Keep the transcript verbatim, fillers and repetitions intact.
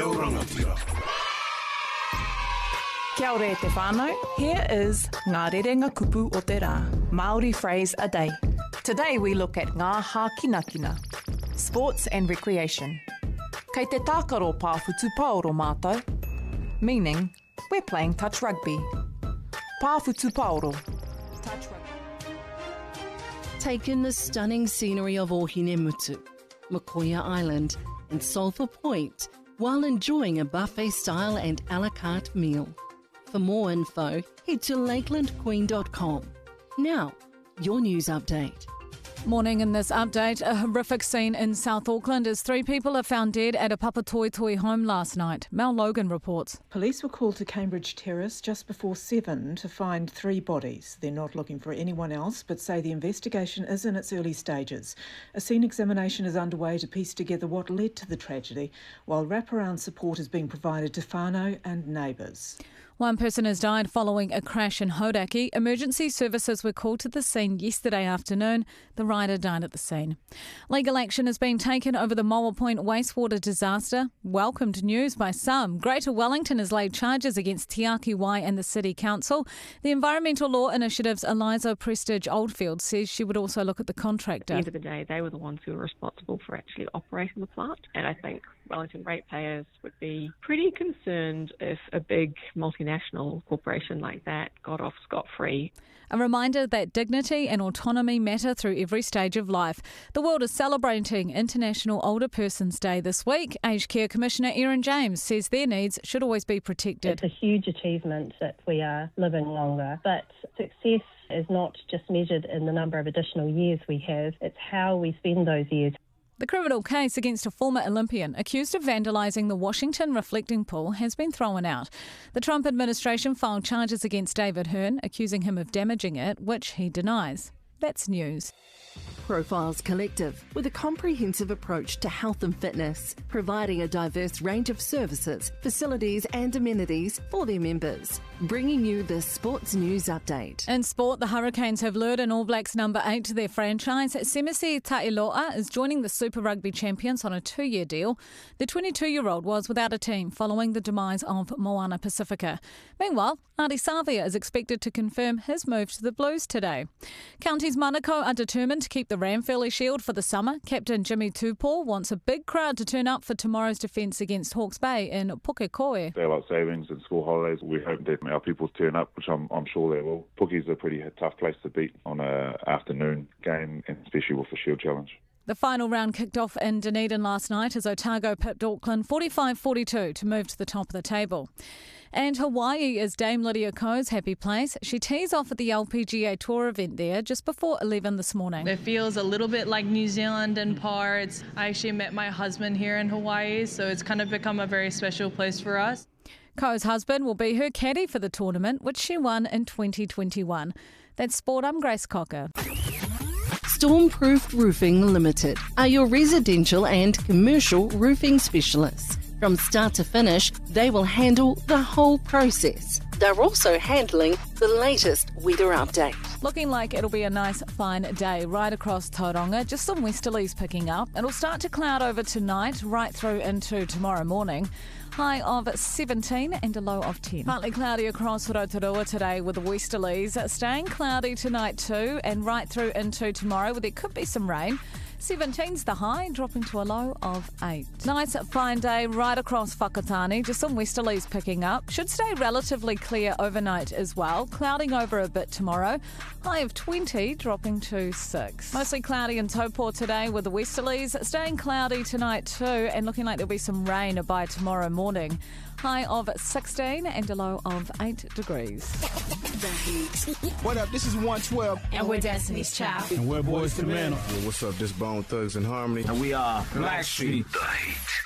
reo rangatira. Kia ora e te whānau. Here is Ngā Rerenga Kupu o te Rā, Māori phrase a day. Today we look at ngā hākinakina, sports and recreation. Kei te tākaro pāwhutu paoro mātou, meaning we're playing touch rugby. Pāwhutu paoro, touch rugby. Take in the stunning scenery of Ohinemutu, Makoia Island and Sulphur Point while enjoying a buffet-style and a la carte meal. For more info, head to lakeland queen dot com. Now, your news update. Morning in this update, a horrific scene in South Auckland as three people are found dead at a Papatoetoe home last night. Mel Logan reports. Police were called to Cambridge Terrace just before seven to find three bodies. They're not looking for anyone else, but say the investigation is in its early stages. A scene examination is underway to piece together what led to the tragedy, while wraparound support is being provided to whānau and neighbours. One person has died following a crash in Hauraki. Emergency services were called to the scene yesterday afternoon. The rider died at the scene. Legal action has been taken over the Moa Point wastewater disaster. Welcomed news by some. Greater Wellington has laid charges against Te Aki Wai and the City Council. The Environmental Law Initiative's Eliza Prestige Oldfield says she would also look at the contractor. At the end of the day, they were the ones who were responsible for actually operating the plant. And I think Wellington ratepayers would be pretty concerned if a big multinational corporation like that got off scot-free. A reminder that dignity and autonomy matter through every stage of life. The world is celebrating International Older Persons Day this week. Aged Care Commissioner Erin James says their needs should always be protected. It's a huge achievement that we are living longer, but success is not just measured in the number of additional years we have, it's how we spend those years. The criminal case against a former Olympian accused of vandalising the Washington reflecting pool has been thrown out. The Trump administration filed charges against David Hearn, accusing him of damaging it, which he denies. That's news. Profiles Collective, with a comprehensive approach to health and fitness, providing a diverse range of services, facilities and amenities for their members. Bringing you the Sports News Update. In sport, the Hurricanes have lured in All Blacks number eight to their franchise. Semisi Ta'iloa is joining the Super Rugby champions on a two-year deal. The twenty-two-year-old was without a team following the demise of Moana Pacifica. Meanwhile, Ardie Savea is expected to confirm his move to the Blues today. Counties Manukau are determined to keep the Ranfurly Shield for the summer. Captain Jimmy Tupou wants a big crowd to turn up for tomorrow's defence against Hawke's Bay in Pukekohe. Daylight savings and school holidays, we hope that our people turn up, which I'm, I'm sure they will. Puke's a pretty tough place to beat on an afternoon game, and especially with the Shield Challenge. The final round kicked off in Dunedin last night as Otago pipped Auckland forty-five forty-two to move to the top of the table. And Hawaii is Dame Lydia Ko's happy place. She tees off at the L P G A Tour event there just before eleven this morning. It feels a little bit like New Zealand in parts. I actually met my husband here in Hawaii, so it's kind of become a very special place for us. Ko's husband will be her caddy for the tournament, which she won in twenty twenty-one. That's Sport, I'm Grace Cocker. Stormproof Roofing Limited are your residential and commercial roofing specialists. From start to finish, they will handle the whole process. They're also handling the latest weather update. Looking like it'll be a nice fine day right across Tauranga. Just some westerlies picking up. It'll start to cloud over tonight right through into tomorrow morning. High of seventeen and a low of ten. Partly cloudy across Rotorua today with the westerlies. Staying cloudy tonight too and right through into tomorrow where there could be some rain. seventeen's the high, dropping to a low of eight. Nice fine day right across Whakatane. Just some westerlies picking up. Should stay relatively clear overnight as well. Clouding over a bit tomorrow. High of twenty, dropping to six. Mostly cloudy in Taupo today with the westerlies. Staying cloudy tonight too and looking like there'll be some rain by tomorrow morning. High of sixteen and a low of eight degrees. The Heat. What up? This is one twelve. And we're Destiny's Child. And we're Boys to Men. Well, what's up? This Bone Thugs and Harmony. And we are Blackstreet. The Heat.